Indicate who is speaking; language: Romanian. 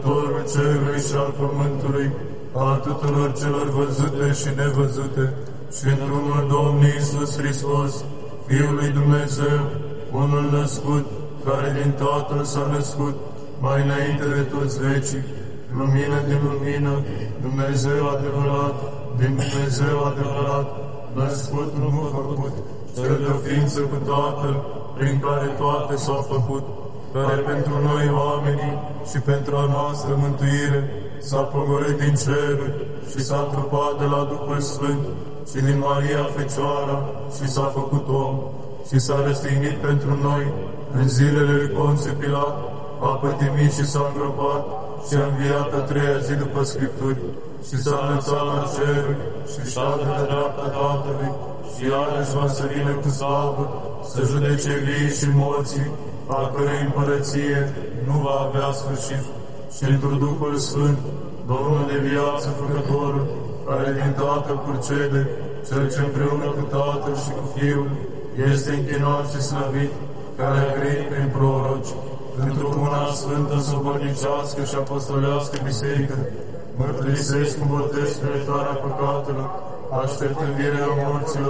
Speaker 1: Stăpânul cerului și al pământului, a tuturor celor văzute și nevăzute, și într-unul Domnul Iisus Hristos, Fiul lui Dumnezeu, unul născut, care din Tatăl s-a născut, mai înainte de toți vecii, lumină din lumină, Dumnezeu adevărat, din Dumnezeu adevărat, născut, nu făcut, cel de o ființă cu Tatăl, prin care toate s-au făcut, care pentru noi oamenii și pentru a noastră mântuire s-a pogorât din ceruri și s-a trupat de la Duhul Sfânt și din Maria Fecioara și s-a făcut om și s-a răstignit pentru noi în zilele lui Ponțiu Pilat, a pătimit și s-a îngropat și a înviat a treia zi după Scripturi și s-a înălțat la ceruri și șade de dreapta Tatălui și iarăși va să vină cu slavă să judece vii și morții, a cărei împărăție nu va avea sfârșit, și într-un Duhul Sfânt, Domnul de viață Făcătorul, care din Tatăl purcede, cel ce împreună cu Tatăl și cu Fiul este închinat și slăvit, care a grăit prin proroci, într-o una sfântă, sobornicească și apostolească biserică, mărturisesc cu botez pe iertarea păcatelor, aștept învierea morților